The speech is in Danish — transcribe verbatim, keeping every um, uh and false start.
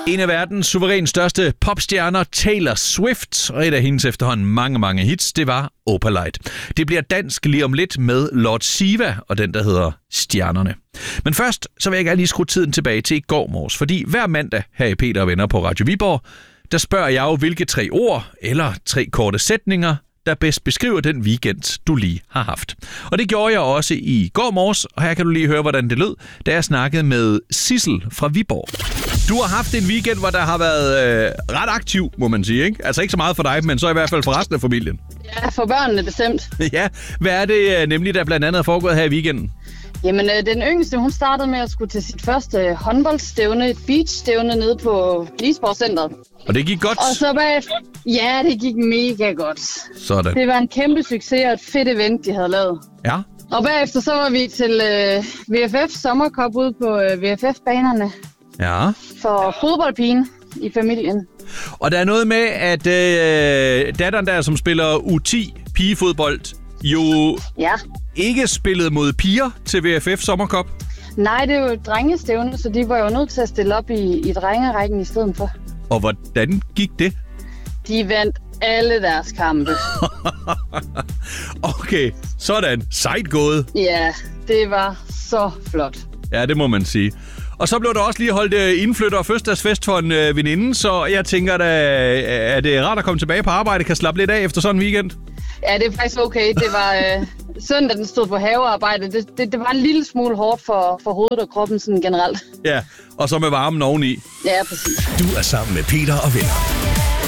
En af verdens suverænt største popstjerner, Taylor Swift, og et af hendes efterhånden mange, mange hits, det var Opalite. Det bliver dansk lige om lidt med Lord Siva og den, der hedder Stjernerne. Men først, så vil jeg gerne lige skrue tiden tilbage til i går morges, fordi hver mandag her i Peter og Venner på Radio Viborg, der spørger jeg jo, hvilke tre ord eller tre korte sætninger, der bedst beskriver den weekend, du lige har haft. Og det gjorde jeg også i går morges, og her kan du lige høre, hvordan det lød, da jeg snakkede med Sissel fra Viborg. Du har haft en weekend, hvor der har været øh, ret aktiv, må man sige, ikke? Altså ikke så meget for dig, men så i hvert fald for resten af familien. Ja, for børnene bestemt. Ja, hvad er det øh, nemlig, der blandt andet er foregået her i weekenden? Jamen, øh, den yngste, hun startede med at skulle til sit første håndboldstævne, et beachstævne nede på Liseborg-centret. Og det gik godt? Og så bagefter, ja, det gik mega godt. Sådan. Det var en kæmpe succes og et fedt event, de havde lavet. Ja. Og bagefter så var vi til øh, V F F Sommercup ude på øh, V F F-banerne. Ja. For fodboldpigen i familien. Og der er noget med, at øh, datteren der, som spiller U ti pigefodbold, jo ja. ikke spillede mod piger til V F F Sommercup. Nej, det er jo et drengestævne, så de var jo nødt til at stille op i, i drengerækken i stedet for. Og hvordan gik det? De vandt alle deres kampe. Okay, sådan. Sejt gået. Ja, det var så flot. Ja, det må man sige. Og så blev der også lige holdt indflytter- og fødselsdagsfest for en øh, veninde, så jeg tænker da, er det rart at komme tilbage på arbejde, kan slappe lidt af efter sådan en weekend? Ja, det er faktisk okay. Det var øh, søndag, den stod på havearbejde. Det, det, det var en lille smule hårdt for, for hovedet og kroppen sådan generelt. Ja, og så med varmen oveni. Ja, præcis. Du er sammen med Peter og Venner.